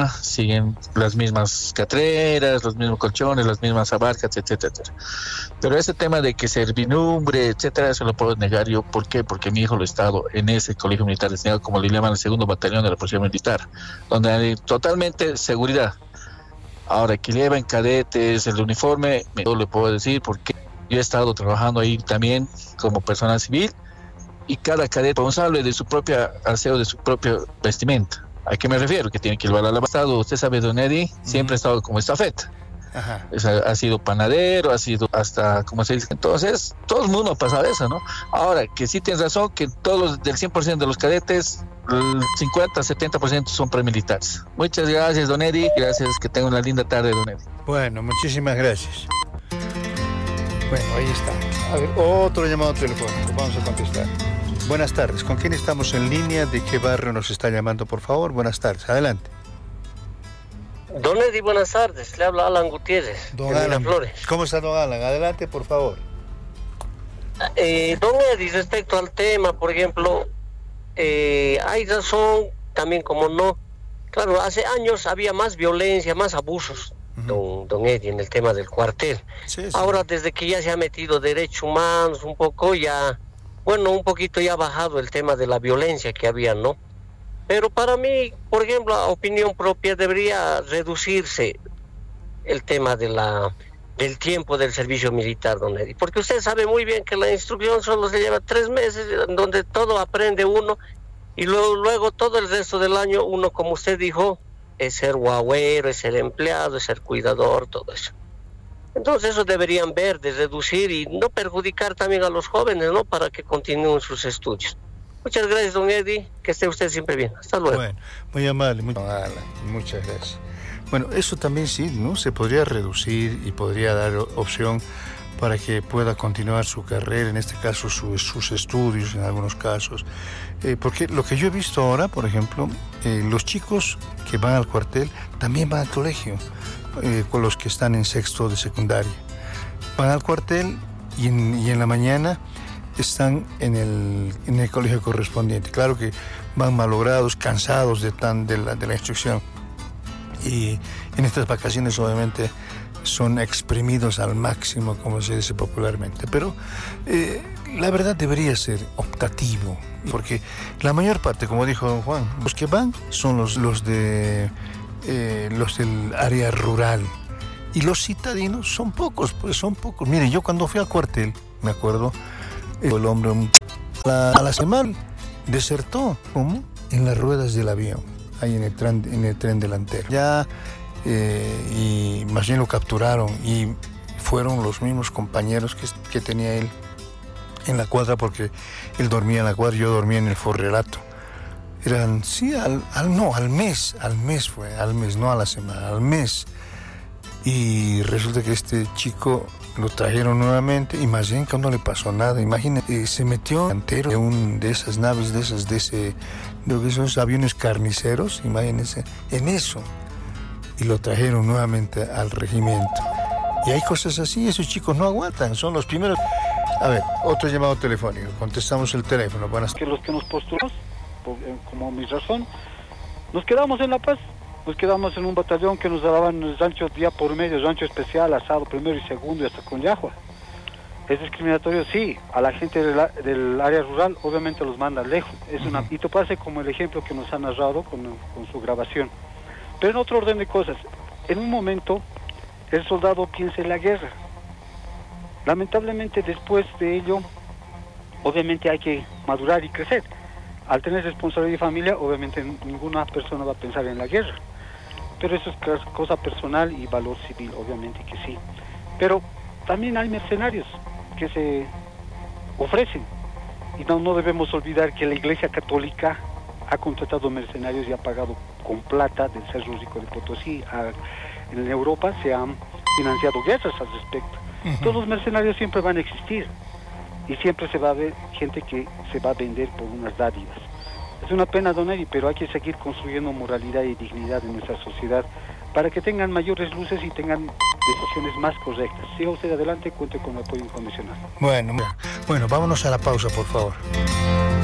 casa, siguen las mismas catreras, los mismos colchones, las mismas abarcas, etcétera, etcétera. Pero ese tema de que servidumbre, etcétera, eso lo puedo negar yo. ¿Por qué? Porque mi hijo lo he estado en ese colegio militar enseñado, como le llaman, el segundo batallón de la Policía Militar, donde hay totalmente seguridad. Ahora, que llevan cadetes, el uniforme, yo le puedo decir porque yo he estado trabajando ahí también como personal civil, y cada cadete es responsable de su propia aseo, de su propia vestimenta. ¿A qué me refiero? Que tiene que llevar al lavado. Usted sabe, don Eddie, siempre ha estado como estafeta. Ajá. Ha sido panadero, ha sido hasta, ¿cómo se dice? Entonces, todo el mundo ha pasado eso, ¿no? Ahora, que sí tienes razón, que todos, del 100% de los cadetes, el 50-70% son premilitares. Muchas gracias, don Eddie. Gracias, que tenga una linda tarde, don Eddie. Bueno, muchísimas gracias. Bueno, ahí está. A ver, otro llamado telefónico. Vamos a contestar. Buenas tardes. ¿Con quién estamos en línea? ¿De qué barrio nos está llamando, por favor? Buenas tardes. Adelante. Don Eddie, buenas tardes. Le habla Alan Gutiérrez, don de Alan. Miraflores. ¿Cómo está, don Alan? Adelante, por favor. Don Eddie, respecto al tema, por ejemplo, hay razón, también como no. Claro, hace años había más violencia, más abusos, don Eddie, en el tema del cuartel. Sí. Ahora, desde que ya se ha metido derechos humanos un poco, ya, bueno, un poquito ya ha bajado el tema de la violencia que había, ¿no? Pero para mí, por ejemplo, a opinión propia, debería reducirse el tema del tiempo del servicio militar, don Eddie. Porque usted sabe muy bien que la instrucción solo se lleva 3 meses, donde todo aprende uno, y luego todo el resto del año uno, como usted dijo, es ser guagüero, es ser empleado, es ser cuidador, todo eso. Entonces eso deberían ver, de reducir y no perjudicar también a los jóvenes, ¿no? Para que continúen sus estudios. Muchas gracias, don Eddie, que esté usted siempre bien. Hasta luego. Bueno, muy amable, muchas gracias. Bueno, eso también sí, ¿no? Se podría reducir y podría dar opción para que pueda continuar su carrera, en este caso sus estudios, en algunos casos. Porque lo que yo he visto ahora, por ejemplo, los chicos que van al cuartel también van al colegio, con los que están en sexto de secundaria. Van al cuartel y en la mañana están en el colegio correspondiente. Claro que van malogrados, cansados de la instrucción. Y en estas vacaciones obviamente son exprimidos al máximo, como se dice popularmente. Pero la verdad debería ser optativo, porque la mayor parte, como dijo don Juan, los que van son los del área rural. Y los citadinos son pocos, pues son pocos. Mire, yo cuando fui al cuartel, me acuerdo, el hombre a la semana desertó, ¿cómo? En las ruedas del avión, ahí en el tren delantero. Ya, y más bien lo capturaron y fueron los mismos compañeros que tenía él en la cuadra, porque él dormía en la cuadra, yo dormía en el Forrelato. Eran, sí, al mes, no a la semana, al mes. Y resulta que este chico lo trajeron nuevamente y más bien que no le pasó nada. Imagínate, se metió entero de esas naves, de esos aviones carniceros, imagínense, en eso. Y lo trajeron nuevamente al regimiento. Y hay cosas así, esos chicos no aguantan, son los primeros. A ver, otro llamado telefónico, contestamos el teléfono. Buenas tardes. Que los que nos postulamos, como mi razón, nos quedamos en La Paz. Nos quedamos en un batallón que nos daban ranchos día por medio, rancho especial, asado primero y segundo y hasta con yahua. ¿Es discriminatorio? Sí. A la gente del área rural obviamente los manda lejos. Y te pase como el ejemplo que nos ha narrado con su grabación. Pero en otro orden de cosas, en un momento el soldado piensa en la guerra. Lamentablemente después de ello, obviamente hay que madurar y crecer. Al tener responsabilidad de familia, obviamente ninguna persona va a pensar en la guerra. Pero eso es cosa personal y valor civil, obviamente que sí. Pero también hay mercenarios que se ofrecen. Y no debemos olvidar que la Iglesia Católica ha contratado mercenarios y ha pagado con plata del Cerro Rico de Potosí. En Europa se han financiado guerras al respecto. Todos los mercenarios siempre van a existir. Y siempre se va a ver gente que se va a vender por unas dádivas. Es una pena, don Eddie, pero hay que seguir construyendo moralidad y dignidad en nuestra sociedad para que tengan mayores luces y tengan decisiones más correctas. Siga usted adelante, cuente con el apoyo incondicional. Bueno, vámonos a la pausa, por favor.